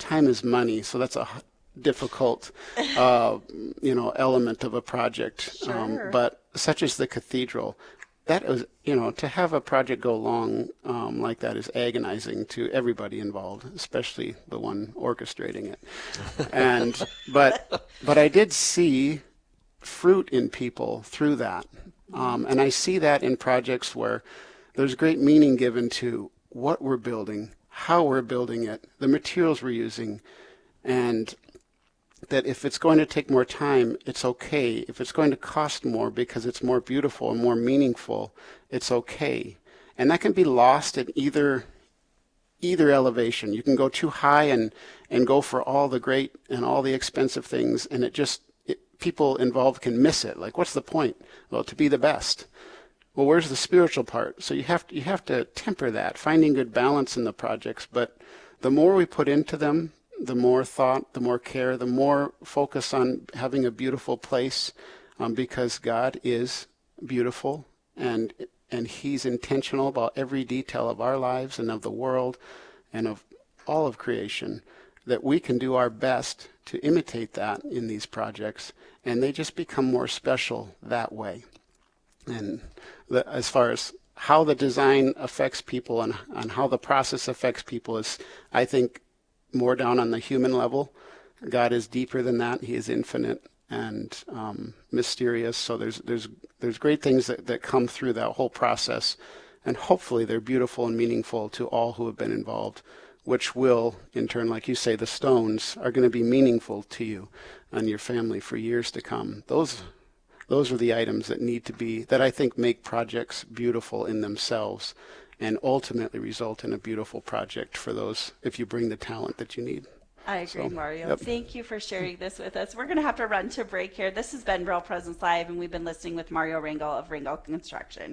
time is money, so that's a difficult, element of a project. Sure. But such as the cathedral, that is, to have a project go long like that is agonizing to everybody involved, especially the one orchestrating it. But I did see fruit in people through that. And I see that in projects where there's great meaning given to what we're building, how we're building it, the materials we're using, and that if it's going to take more time, it's okay. If it's going to cost more because it's more beautiful and more meaningful, it's okay. And that can be lost at either elevation. You can go too high and go for all the great and all the expensive things, and people involved can miss it. Like, what's the point? Well, to be the best. Well, where's the spiritual part? So you have to temper that, finding good balance in the projects. But the more we put into them, the more thought, the more care, the more focus on having a beautiful place, because God is beautiful and He's intentional about every detail of our lives and of the world and of all of creation, that we can do our best to imitate that in these projects, and they just become more special that way. And as far as how the design affects people and how the process affects people is, I think, more down on the human level. God is deeper than that. He is infinite and mysterious. So there's great things that come through that whole process, and hopefully they're beautiful and meaningful to all who have been involved, which will, in turn, like you say, the stones are going to be meaningful to you and your family for years to come. Those are the items that I think make projects beautiful in themselves, and ultimately result in a beautiful project for those, if you bring the talent that you need. I agree, Mario. Yep. Thank you for sharing this with us. We're going to have to run to break here. This has been Real Presence Live, and we've been listening with Mario Ringel of Ringel Construction.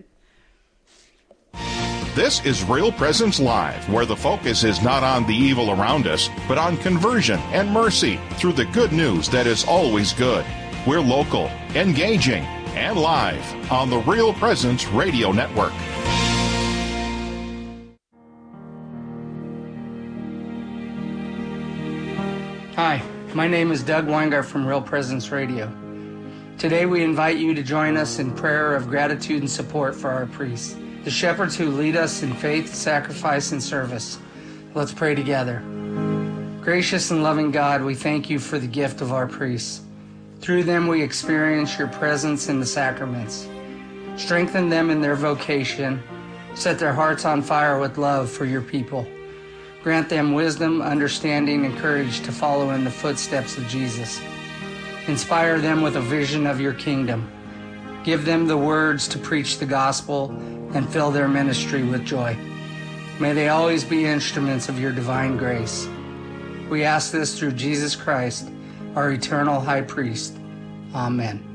This is Real Presence Live, where the focus is not on the evil around us, but on conversion and mercy through the good news that is always good. We're local, engaging, and live on the Real Presence Radio Network. Hi, my name is Doug Weingart from Real Presence Radio. Today we invite you to join us in prayer of gratitude and support for our priests, the shepherds who lead us in faith, sacrifice, and service. Let's pray together. Gracious and loving God, we thank you for the gift of our priests. Through them we experience your presence in the sacraments. Strengthen them in their vocation. Set their hearts on fire with love for your people. Grant them wisdom, understanding, and courage to follow in the footsteps of Jesus. Inspire them with a vision of your kingdom. Give them the words to preach the gospel and fill their ministry with joy. May they always be instruments of your divine grace. We ask this through Jesus Christ, our eternal high priest. Amen.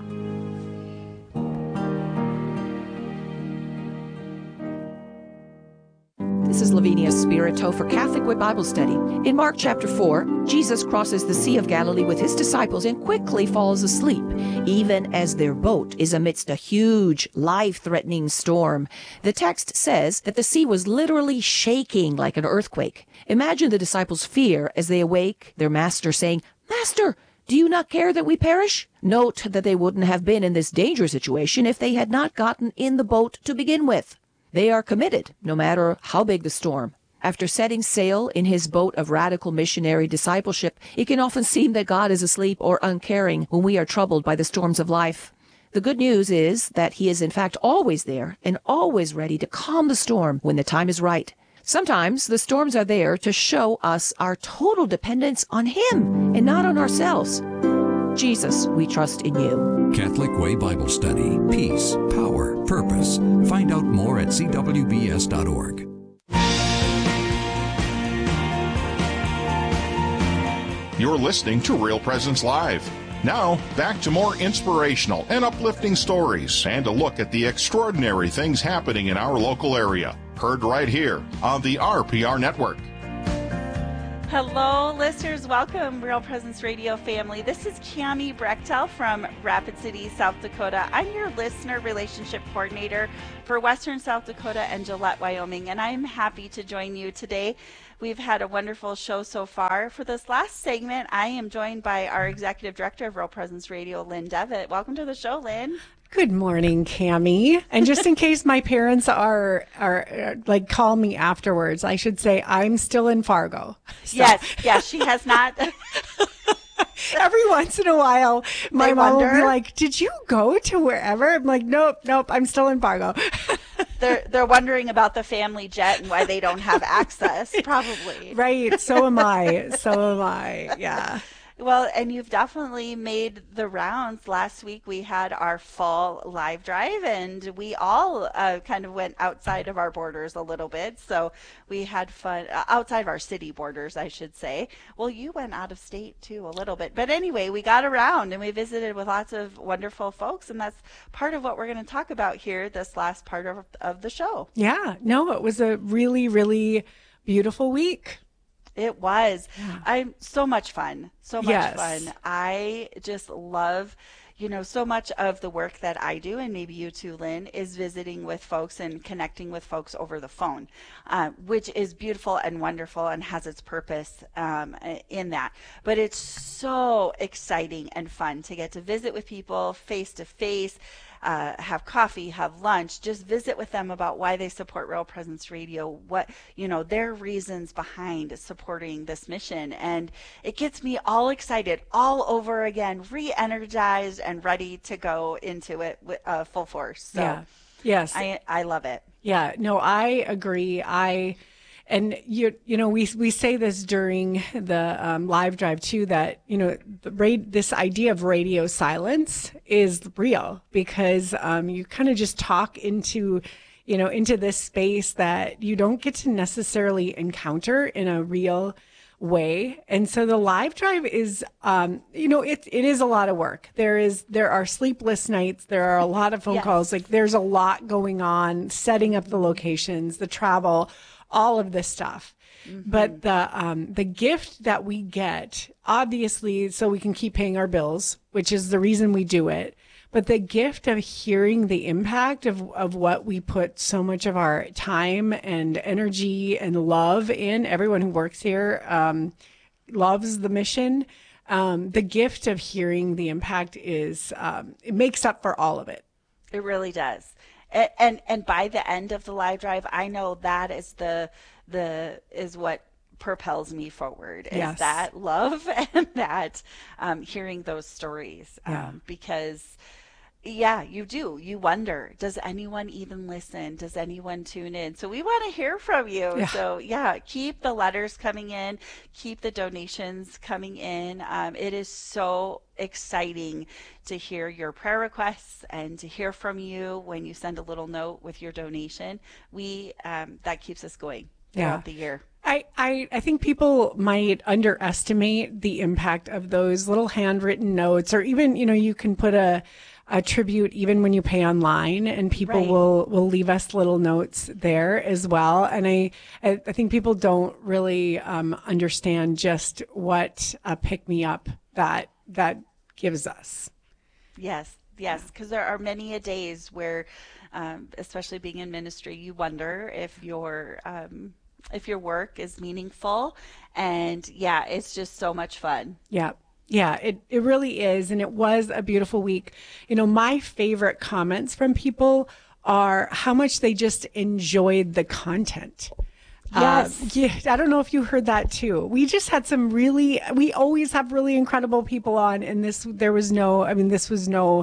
This is Lavinia Spirito for Catholic Way Bible Study. In Mark chapter 4, Jesus crosses the Sea of Galilee with his disciples and quickly falls asleep, even as their boat is amidst a huge, life-threatening storm. The text says that the sea was literally shaking like an earthquake. Imagine the disciples' fear as they awake their master saying, "Master, do you not care that we perish?" Note that they wouldn't have been in this dangerous situation if they had not gotten in the boat to begin with. They are committed, no matter how big the storm. After setting sail in his boat of radical missionary discipleship, it can often seem that God is asleep or uncaring when we are troubled by the storms of life. The good news is that he is in fact always there and always ready to calm the storm when the time is right. Sometimes the storms are there to show us our total dependence on him and not on ourselves. Jesus, we trust in you. Catholic Way Bible Study. Peace, power, purpose. Find out more at cwbs.org. You're listening to Real Presence Live. Now, back to more inspirational and uplifting stories and a look at the extraordinary things happening in our local area. Heard right here on the RPR Network. Hello, listeners. Welcome, Real Presence Radio family. This is Cami Brechtel from Rapid City, South Dakota. I'm your listener relationship coordinator for Western South Dakota and Gillette, Wyoming, and I'm happy to join you today. We've had a wonderful show so far. For this last segment, I am joined by our Executive Director of Real Presence Radio, Lynn Devitt. Welcome to the show, Lynn. Good morning, Cami. And just in case my parents are like call me afterwards, I should say I'm still in Fargo. So. Yes, she has not. Every once in a while, my mom will be wonder. like, "Did you go to wherever?" I'm like, "Nope, I'm still in Fargo." They're wondering about the family jet and why they don't have access, probably. Right. So am I. Yeah. Well, and you've definitely made the rounds. Last week we had our fall live drive, and we all kind of went outside of our borders a little bit. So we had fun outside of our city borders, I should say. Well, you went out of state too a little bit. But anyway, we got around and we visited with lots of wonderful folks, and that's part of what we're going to talk about here this last part of the show. Yeah. No, it was a really, really beautiful week. It was. I'm so much fun. Yes. Fun. I just love, so much of the work that I do, and maybe you too, Lynn, is visiting with folks and connecting with folks over the phone, which is beautiful and wonderful and has its purpose in that. But it's so exciting and fun to get to visit with people face to face, have coffee, have lunch, just visit with them about why they support Real Presence Radio, what, their reasons behind supporting this mission. And it gets me all excited all over again, re-energized and ready to go into it with full force. So Yeah. Yes. I love it. Yeah. No, I agree. And we say this during the live drive too, that this idea of radio silence is real, because you kind of just talk into this space that you don't get to necessarily encounter in a real way. And so the live drive is, it is a lot of work. There are sleepless nights. There are a lot of phone calls. Like there's a lot going on, setting up the locations, the travel, all of this stuff. Mm-hmm. But the gift that we get, obviously, so we can keep paying our bills, which is the reason we do it. But the gift of hearing the impact of what we put so much of our time and energy and love in, everyone who works here loves the mission. The gift of hearing the impact is, it makes up for all of it. It really does. And by the end of the live drive, I know that is is what propels me forward, is that love and that hearing those stories. Because you wonder, does anyone even listen? Does anyone tune in? So we want to hear from you. Yeah. So keep the letters coming in, keep the donations coming in. It is so exciting to hear your prayer requests and to hear from you when you send a little note with your donation. That keeps us going throughout the year. I think people might underestimate the impact of those little handwritten notes, or even, you can put a tribute even when you pay online, and people will leave us little notes there as well. And I think people don't really understand just what a pick-me-up that gives us. Yes, because there are many a days where, especially being in ministry, you wonder if your work is meaningful, and it's just so much fun. Yeah, it really is. And it was a beautiful week. My favorite comments from people are how much they just enjoyed the content. Yes. I don't know if you heard that too. We just had we always have really incredible people on, and this was no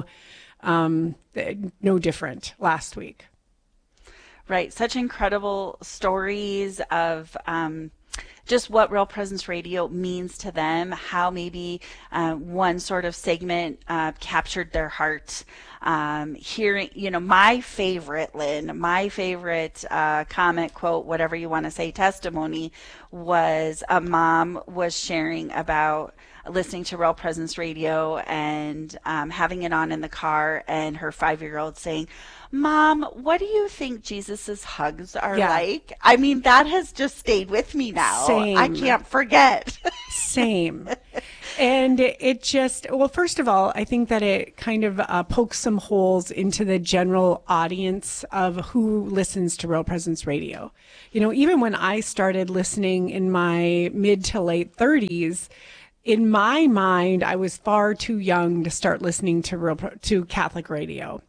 different last week. Right. Such incredible stories of, just what Real Presence Radio means to them, how maybe one sort of segment captured their heart. Hearing, my favorite, Lynn, comment, quote, whatever you want to say, testimony was a mom was sharing about listening to Real Presence Radio and having it on in the car, and her 5-year-old saying, "Mom, what do you think Jesus's hugs are like?" I mean, that has just stayed with me now. Same. I can't forget. Same. And it just, well, first of all, I think that it kind of pokes some holes into the general audience of who listens to Real Presence Radio. You know, even when I started listening in my mid to late 30s, in my mind, I was far too young to start listening to Catholic radio.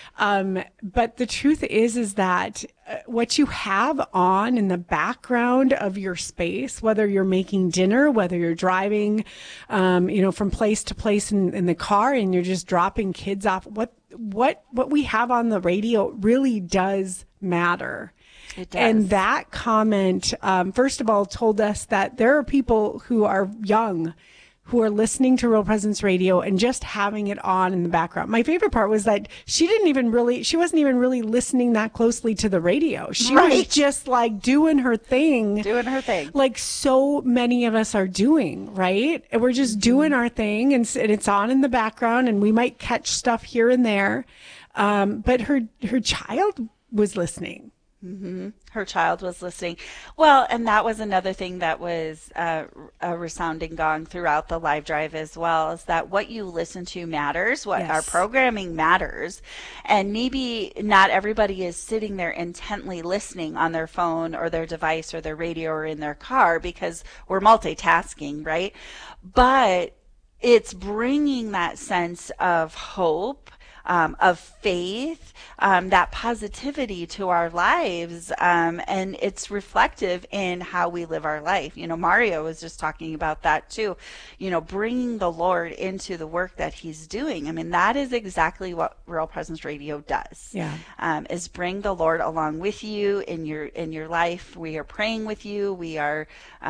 But the truth is that what you have on in the background of your space, whether you're making dinner, whether you're driving, from place to place in the car, and you're just dropping kids off, what we have on the radio really does matter. It does. And that comment, first of all, told us that there are people who are young who are listening to Real Presence Radio and just having it on in the background. My favorite part was that she wasn't even really listening that closely to the radio. She was just like doing her thing. Like so many of us are doing, right? And we're just doing our thing, and it's on in the background, and we might catch stuff here and there. But her child was listening. Mm-hmm. Her child was listening. Well, and that was another thing that was a resounding gong throughout the live drive as well, is that what you listen to matters, what our programming matters. And maybe not everybody is sitting there intently listening on their phone or their device or their radio or in their car, because we're multitasking, right? But it's bringing that sense of hope, of faith, that positivity to our lives, and it's reflective in how we live our life. You know, Mario was just talking about that too, bringing the Lord into the work that he's doing. I mean, that is exactly what Real Presence Radio does. Is bring the Lord along with you in your life. We are praying with you. We are,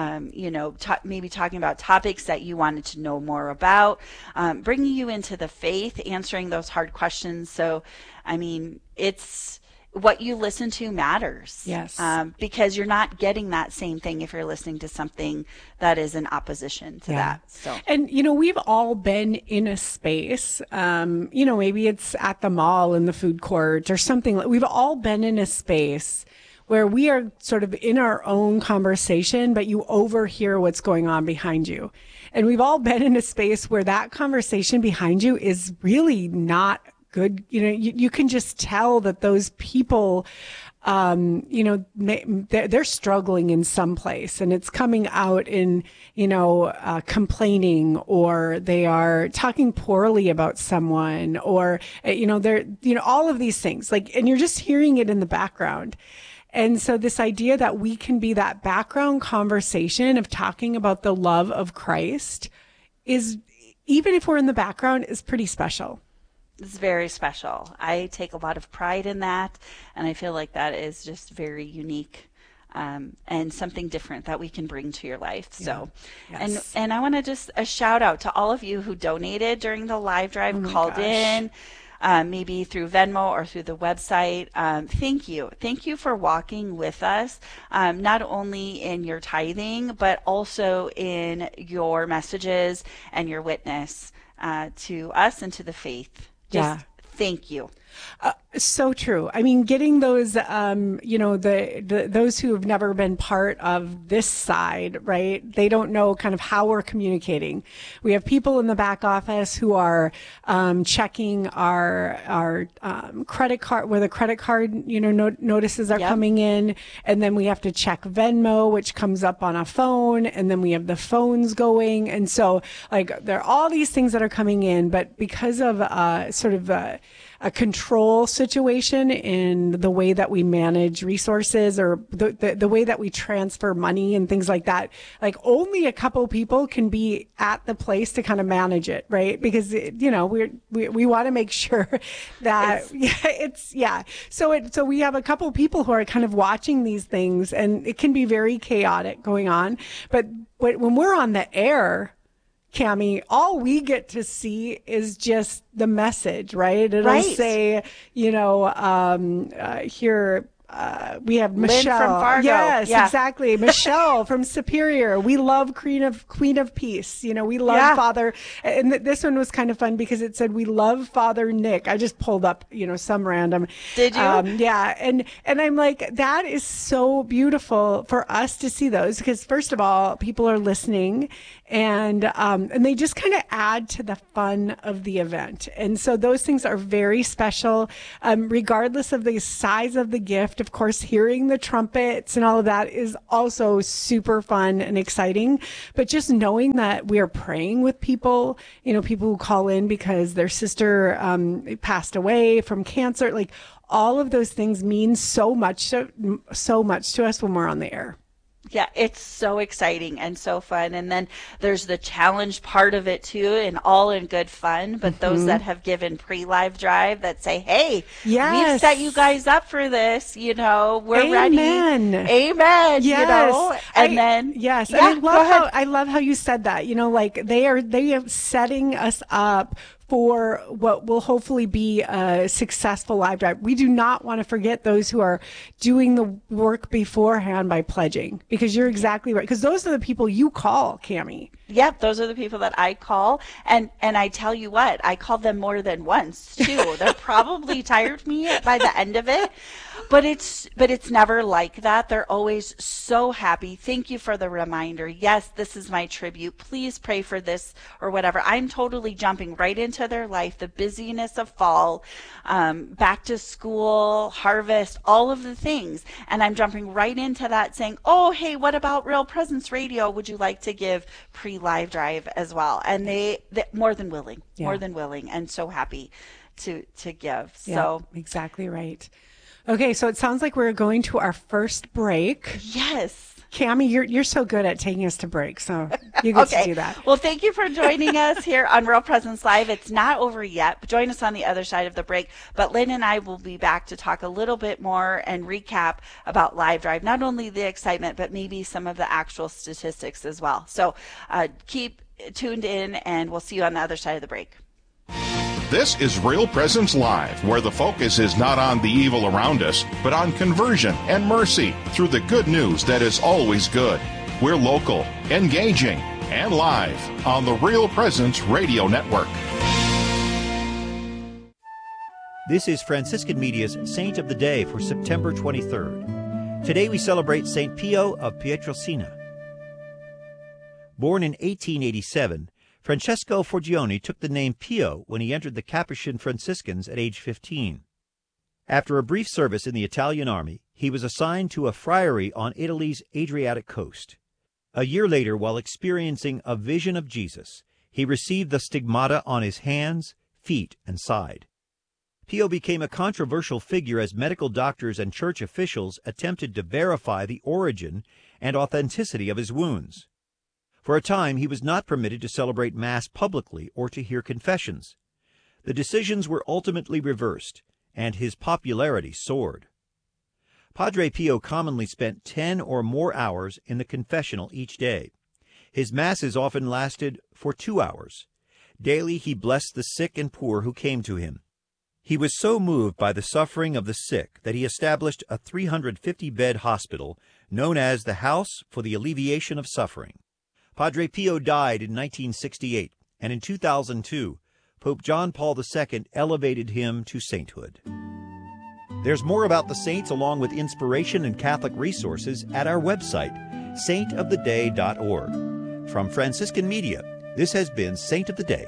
maybe talking about topics that you wanted to know more about, bringing you into the faith, answering those hard questions. So, I mean, it's what you listen to matters. Yes. Because you're not getting that same thing if you're listening to something that is in opposition to that. So, and we've all been in a space, maybe it's at the mall in the food court or something. We've all been in a space where we are sort of in our own conversation, but you overhear what's going on behind you. And we've all been in a space where that conversation behind you is really not good. You can just tell that those people, they're struggling in some place, and it's coming out in, complaining, or they are talking poorly about someone, or, they're, all of these things, and you're just hearing it in the background. And so this idea that we can be that background conversation of talking about the love of Christ is, even if we're in the background, is pretty special. It's very special. I take a lot of pride in that, and I feel like that is just very unique, and something different that we can bring to your life. So, and I want to just a shout out to all of you who donated during the live drive, called in, maybe through Venmo or through the website. Thank you. Thank you for walking with us, not only in your tithing, but also in your messages and your witness to us and to the faith. Just thank you. So true. I mean, getting those, those who have never been part of this side, right? They don't know kind of how we're communicating. We have people in the back office who are checking our credit card, where the credit card, notices are coming in, and then we have to check Venmo, which comes up on a phone, and then we have the phones going, and so there are all these things that are coming in, but because of sort of a control situation in the way that we manage resources, or the way that we transfer money and things like that, only a couple people can be at the place to kind of manage it, right? Because we want to make sure that So we have a couple people who are kind of watching these things, and it can be very chaotic going on. But when we're on the air, Cammie, all we get to see is just the message, right? It'll say, here, we have Lynn Michelle from Fargo. Yes, exactly. Michelle from Superior. We love Queen of Peace. You know, we love Father. And this one was kind of fun because it said we love Father Nick. I just pulled up, you know, some random. Did you? Yeah. And I'm like, that is so beautiful for us to see those because first of all, people are listening and they just kind of add to the fun of the event. And so those things are very special, regardless of the size of the gift. Of course, hearing the trumpets and all of that is also super fun and exciting. But just knowing that we are praying with people, you know, people who call in because their sister passed away from cancer, like all of those things mean so much to us when we're on the air. Yeah, it's so exciting and so fun. And then there's the challenge part of it too, and all in good fun. But those that have given pre-live drive that say, hey, we've set you guys up for this, you know, we're ready. Amen, yes. You know, and I love how you said that, you know, like they are setting us up for what will hopefully be a successful live drive. We do not want to forget those who are doing the work beforehand by pledging, because you're exactly right. Because those are the people you call, Cammie. Yep, those are the people that I call, and I tell you what, I call them more than once too. They're probably tired of me by the end of it, but it's never like that. They're always so happy. Thank you for the reminder. Yes, this is my tribute. Please pray for this or whatever. I'm totally jumping right into their life, the busyness of fall, back to school, harvest, all of the things, and I'm jumping right into that, saying, "Oh, hey, what about Real Presence Radio? Would you like to give live drive as well?" And they more than willing, and so happy to give. So exactly right. Okay, so it sounds like we're going to our first break. Yes. Cammie, you're so good at taking us to break, so you get to do that. Well, thank you for joining us here on Real Presence Live. It's not over yet, but join us on the other side of the break. But Lynn and I will be back to talk a little bit more and recap about Live Drive, not only the excitement, but maybe some of the actual statistics as well. So keep tuned in, and we'll see you on the other side of the break. This is Real Presence Live, where the focus is not on the evil around us, but on conversion and mercy through the good news that is always good. We're local, engaging, and live on the Real Presence Radio Network. This is Franciscan Media's Saint of the Day for September 23rd. Today we celebrate St. Pio of Pietrelcina. Born in 1887, Francesco Forgione took the name Pio when he entered the Capuchin Franciscans at age 15. After a brief service in the Italian army, he was assigned to a friary on Italy's Adriatic coast. A year later, while experiencing a vision of Jesus, he received the stigmata on his hands, feet, and side. Pio became a controversial figure as medical doctors and church officials attempted to verify the origin and authenticity of his wounds. For a time, he was not permitted to celebrate Mass publicly or to hear confessions. The decisions were ultimately reversed, and his popularity soared. Padre Pio commonly spent 10 or more hours in the confessional each day. His Masses often lasted for 2 hours. Daily he blessed the sick and poor who came to him. He was so moved by the suffering of the sick that he established a 350-bed hospital known as the House for the Alleviation of Suffering. Padre Pio died in 1968, and in 2002, Pope John Paul II elevated him to sainthood. There's more about the saints along with inspiration and Catholic resources at our website, saintoftheday.org. From Franciscan Media, this has been Saint of the Day.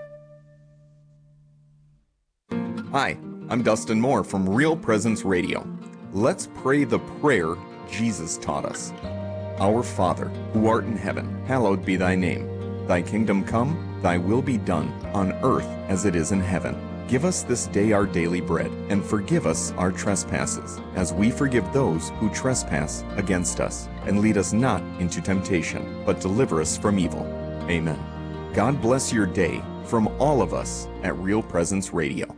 Hi, I'm Dustin Moore from Real Presence Radio. Let's pray the prayer Jesus taught us. Our Father, who art in heaven, hallowed be thy name. Thy kingdom come, thy will be done, on earth as it is in heaven. Give us this day our daily bread, and forgive us our trespasses, as we forgive those who trespass against us. And lead us not into temptation, but deliver us from evil. Amen. God bless your day from all of us at Real Presence Radio.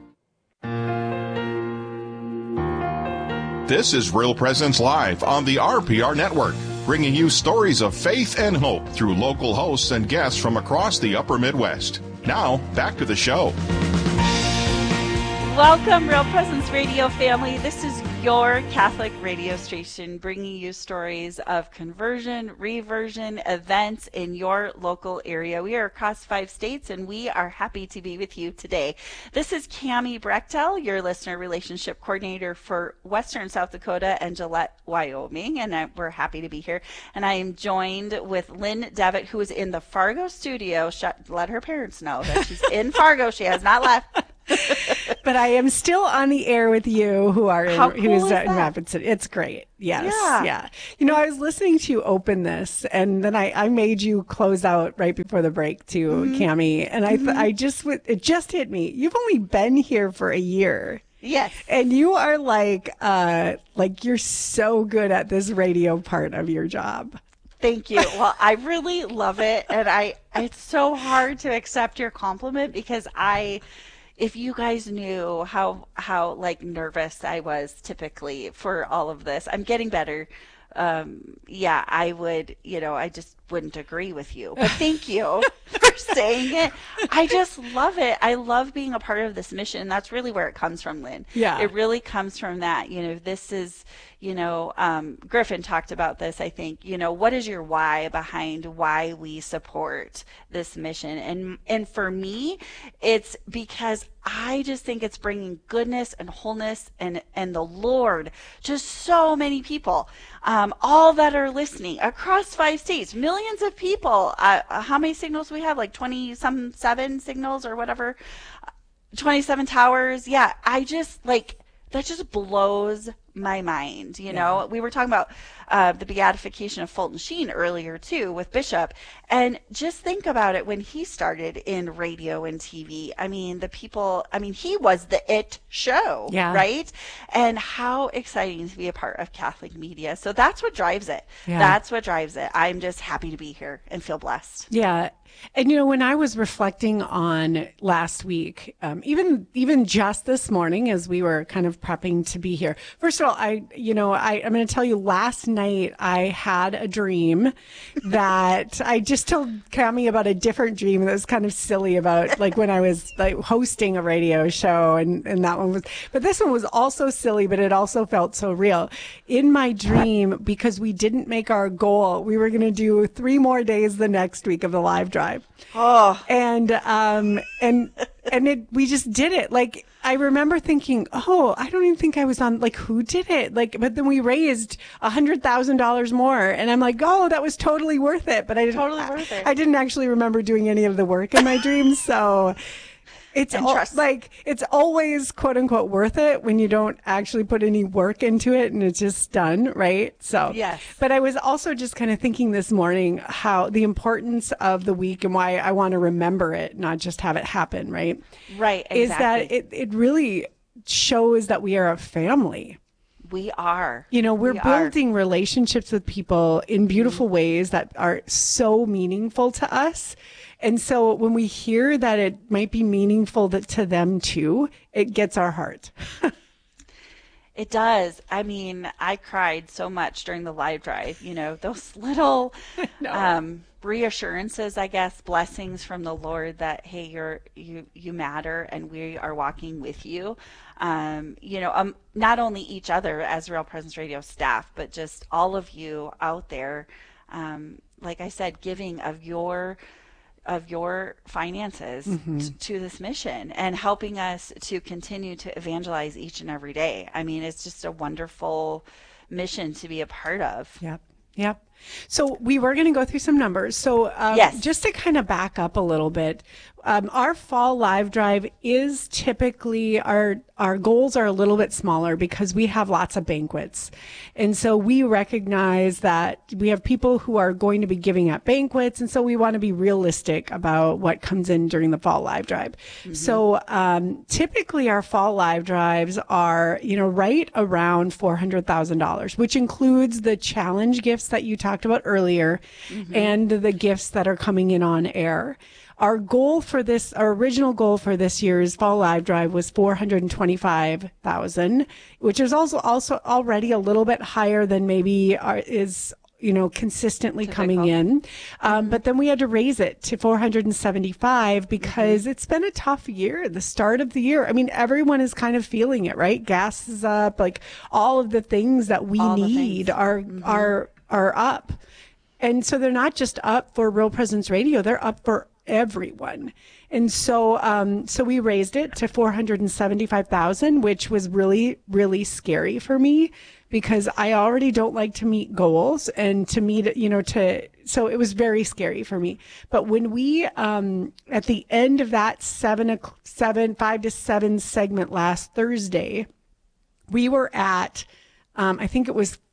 This is Real Presence Live on the RPR Network, bringing you stories of faith and hope through local hosts and guests from across the upper Midwest. Now, back to the show. Welcome, Real Presence Radio family. This is your Catholic radio station, bringing you stories of conversion, reversion, events in your local area. We are across 5 states, and we are happy to be with you today. This is Cami Brechtel, your listener relationship coordinator for Western South Dakota and Gillette, Wyoming, and we're happy to be here. And I am joined with Lynn Devitt, who is in the Fargo studio. Let her parents know that she's in Fargo. She has not left. But I am still on the air with you, who is in Rapid City. It's great. Yes. Yeah. You know, I was listening to you open this, and then I made you close out right before the break too, Cami. And it just hit me. You've only been here for a year. Yes. And you are like you're so good at this radio part of your job. Thank you. Well, I really love it. And it's so hard to accept your compliment because if you guys knew how like nervous I was typically for all of this, I'm getting better. I would, I just wouldn't agree with you. But thank you for saying it. I just love it. I love being a part of this mission. That's really where it comes from, Lynn. Yeah. It really comes from that. This is, Griffin talked about this, I think, what is your why behind why we support this mission? And for me, it's because I just think it's bringing goodness and wholeness and the Lord to so many people, all that are listening across 5 states, millions of people. How many signals we have? Like 27 signals or whatever, 27 towers. Yeah, that just blows my mind. We were talking about the beatification of Fulton Sheen earlier too with Bishop, and just think about it when he started in radio and TV. He was the it show, right? And how exciting to be a part of Catholic media. So that's what drives it. That's what drives it. I'm just happy to be here and feel blessed. Yeah. And when I was reflecting on last week, even just this morning as we were kind of prepping to be here, first of all, I'm going to tell you, last night I had a dream that I just told Cami about a different dream that was kind of silly about like when I was like hosting a radio show, and that one was, but this one was also silly, but it also felt so real. In my dream, because we didn't make our goal, we were going to do 3 more days the next week of the live drive. Oh, and we just did it. Like, I remember thinking, I don't even think I was on, like, who did it? Like, but then we raised $100,000 more, and I'm like, that was totally worth it. But I didn't actually remember doing any of the work in my dreams. So it's it's always quote unquote worth it when you don't actually put any work into it and it's just done, right? So yes. But I was also just kind of thinking this morning how the importance of the week and why I want to remember it, not just have it happen, right? Right, exactly. Is that it really shows that we are a family. We are. We're building relationships with people in beautiful ways that are so meaningful to us. And so when we hear that it might be meaningful to them too, it gets our heart. It does. I cried so much during the live drive, those little reassurances, I guess, blessings from the Lord that, hey, you matter and we are walking with you. Not only each other as Real Presence Radio staff, but just all of you out there, like I said, giving of your finances to this mission and helping us to continue to evangelize each and every day. It's just a wonderful mission to be a part of. Yep. So we were going to go through some numbers. So yes. Just to kind of back up a little bit, our fall live drive is typically our goals are a little bit smaller because we have lots of banquets. And so we recognize that we have people who are going to be giving at banquets. And so we want to be realistic about what comes in during the fall live drive. Mm-hmm. So typically our fall live drives are, right around $400,000, which includes the challenge gifts that you talked about earlier and the gifts that are coming in on air. Our original goal for this year's fall live drive was $425,000, which is also already a little bit higher than maybe is consistently coming in. But then we had to raise it to 475 because it's been a tough year, the start of the year. I mean, everyone is kind of feeling it, right? Gas is up, like all of the things that we need are up. And so they're not just up for Real Presence Radio, they're up for everyone. And so, so we raised it to 475,000, which was really, really scary for me because I already don't like to meet goals and to meet, so it was very scary for me. But when we, at the end of that 5 to 7 segment last Thursday, we were at, I think it was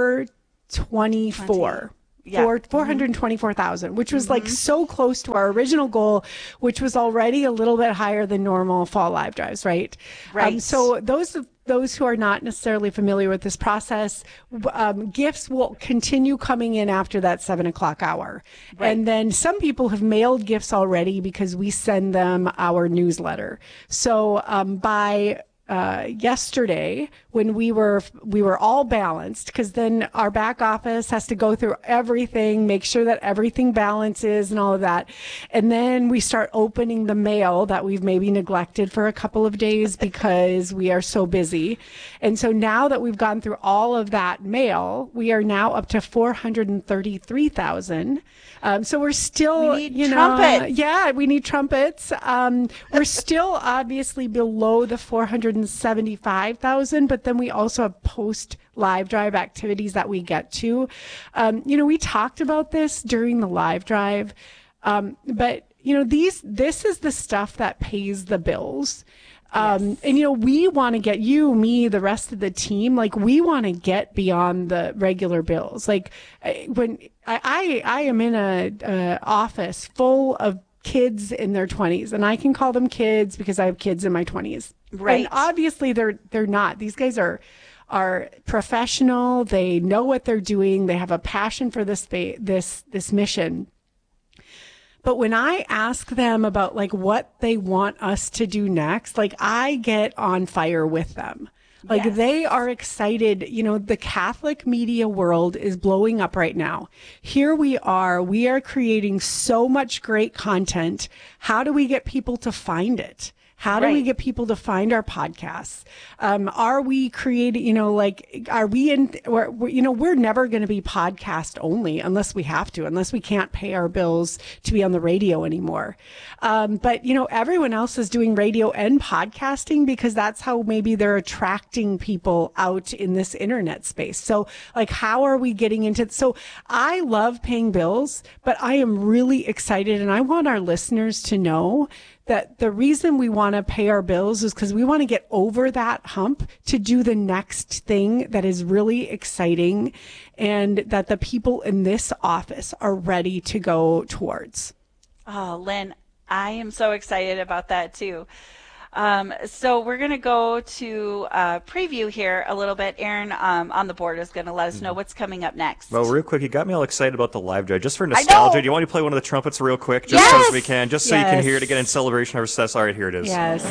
424. For 424,000, which was like so close to our original goal, which was already a little bit higher than normal fall live drives, right? Right. So those who are not necessarily familiar with this process, gifts will continue coming in after that 7 o'clock hour. Right. And then some people have mailed gifts already because we send them our newsletter. So by yesterday when we were all balanced, because then our back office has to go through everything, make sure that everything balances and all of that. And then we start opening the mail that we've maybe neglected for a couple of days because we are so busy. And so now that we've gone through all of that mail, we are now up to 433,000. So we're still, we need trumpets. We need trumpets. We're still obviously below the 475,000, but then we also have post live drive activities that we get to. We talked about this during the live drive. But this is the stuff that pays the bills. And, we want to get you, me, the rest of the team, like we want to get beyond the regular bills. Like when I am in a office full of kids in their 20s, and I can call them kids because I have kids in my 20s. Right. And obviously they're not. These guys are professional. They know what they're doing. They have a passion for this mission. But when I ask them about like what they want us to do next, like I get on fire with them. Like they are excited. The Catholic media world is blowing up right now. Here we are creating so much great content. How do we get people to find it? How do we get people to find our podcasts? Are we creating, are we in, we're never going to be podcast only unless we have to, unless we can't pay our bills to be on the radio anymore. But everyone else is doing radio and podcasting because that's how maybe they're attracting people out in this internet space. So like, how are we getting into, so I love paying bills, but I am really excited and I want our listeners to know that the reason we want to pay our bills is because we want to get over that hump to do the next thing that is really exciting and that the people in this office are ready to go towards. Oh, Lynn, I am so excited about that too. So we're going to go to preview here a little bit. Aaron on the board is going to let us know what's coming up next. Well, real quick, you got me all excited about the live drive. Just for nostalgia, do you want me to play one of the trumpets real quick? Just as we can, just so you can hear it again in celebration of our success. All right, here it is. Yes.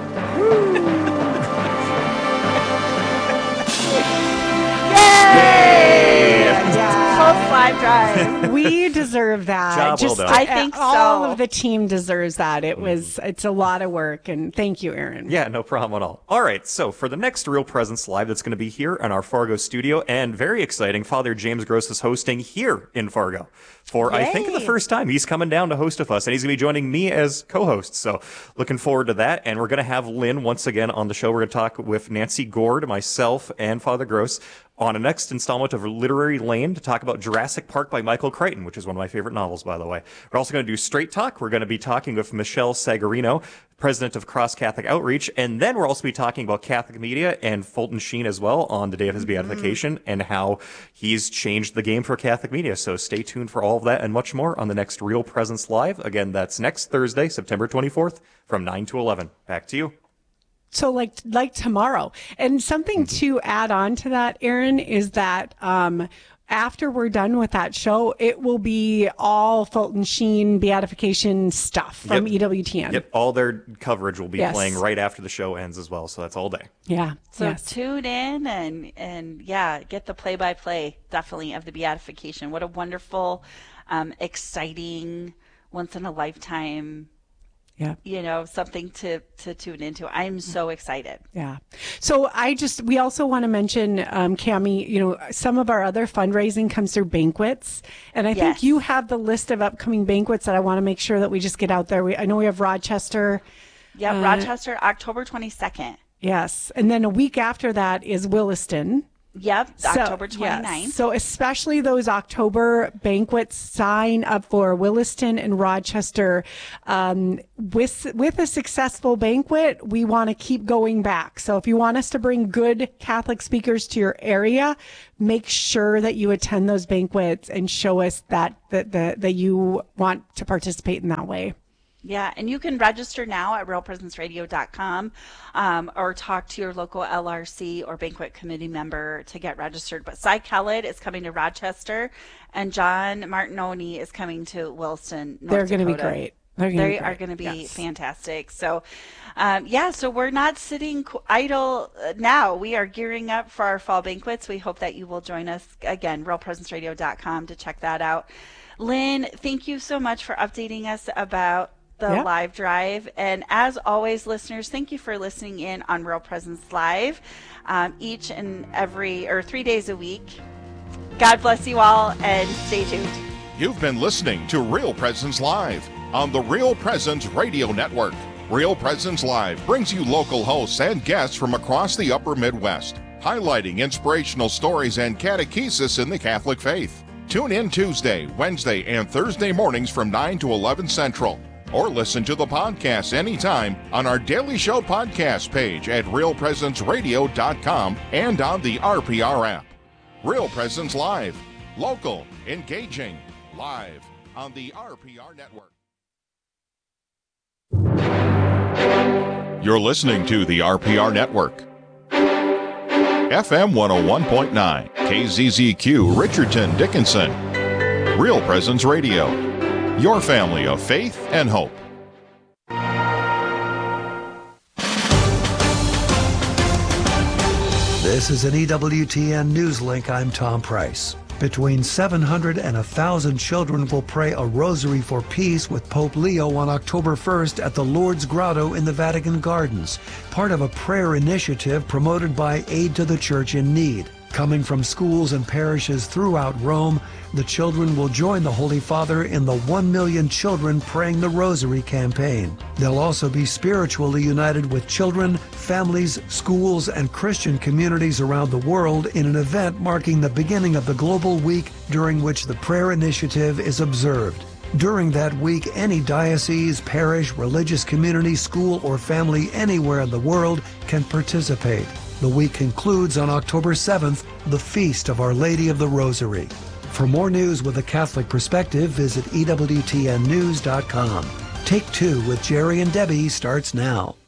Live drive. We deserve that. Job well done. I think so. All of the team deserves that. It's a lot of work, and thank you, Aaron. Yeah, no problem at all. All right, so for the next Real Presence Live that's going to be here in our Fargo studio, and very exciting, Father James Gross is hosting here in Fargo for, I think, the first time. He's coming down to host with us, and he's going to be joining me as co-host, so looking forward to that. And we're going to have Lynn once again on the show. We're going to talk with Nancy Gord, myself, and Father Gross on a next installment of Literary Lane to talk about Jurassic Park by Michael Crichton, which is one of my favorite novels, by the way. We're also going to do Straight Talk. We're going to be talking with Michelle Sagarino, president of Cross Catholic Outreach. And then we'll also be talking about Catholic media and Fulton Sheen as well on the day of his beatification and how he's changed the game for Catholic media. So stay tuned for all of that and much more on the next Real Presence Live. Again, that's next Thursday, September 24th from 9 to 11. Back to you. So like tomorrow. And something to add on to that, Aaron, is that after we're done with that show, it will be all Fulton Sheen beatification stuff from EWTN. Yep, all their coverage will be playing right after the show ends as well, so that's all day. Yeah. So tune in and get the play-by-play, definitely, of the beatification. What a wonderful, exciting, once-in-a-lifetime, something to tune into. I'm so excited. Yeah. So we also want to mention, Cami, some of our other fundraising comes through banquets. And I think you have the list of upcoming banquets that I want to make sure that we just get out there. I know we have Rochester. Yeah, Rochester, October 22nd. Yes. And then a week after that is Williston. Yep, October 29th. Yes. So especially those October banquets, sign up for Williston and Rochester. With a successful banquet, we want to keep going back. So if you want us to bring good Catholic speakers to your area, make sure that you attend those banquets and show us that you want to participate in that way. Yeah, and you can register now at realpresenceradio.com or talk to your local LRC or banquet committee member to get registered. But Cy Kellett is coming to Rochester, and John Martinoni is coming to Williston, North Dakota. They're going to be great. They are going to be fantastic. So, so we're not sitting idle now. We are gearing up for our fall banquets. We hope that you will join us, again, realpresenceradio.com to check that out. Lynn, thank you so much for updating us about the live drive. And as always, listeners, thank you for listening in on Real Presence Live each and every 3 days a week. God bless you all, and stay tuned. You've been listening to Real Presence Live on the Real Presence Radio Network. Real Presence Live brings you local hosts and guests from across the upper Midwest, highlighting inspirational stories and catechesis in the Catholic faith. Tune in Tuesday, Wednesday, and Thursday mornings from 9 to 11 Central. Or listen to the podcast anytime on our Daily Show podcast page at realpresenceradio.com and on the RPR app. Real Presence Live. Local, engaging, live on the RPR network. You're listening to the RPR network. FM 101.9, KZZQ, Richardson, Dickinson. Real Presence Radio. Your family of faith and hope. This is an EWTN News Link. I'm Tom Price. Between 700 and 1,000 children will pray a rosary for peace with Pope Leo on October 1st at the Lourdes Grotto in the Vatican Gardens, part of a prayer initiative promoted by Aid to the Church in Need. Coming from schools and parishes throughout Rome, the children will join the Holy Father in the 1 Million Children Praying the Rosary campaign. They'll also be spiritually united with children, families, schools, and Christian communities around the world in an event marking the beginning of the Global Week during which the prayer initiative is observed. During that week, any diocese, parish, religious community, school, or family anywhere in the world can participate. The week concludes on October 7th, the Feast of Our Lady of the Rosary. For more news with a Catholic perspective, visit EWTNnews.com. Take Two with Jerry and Debbie starts now.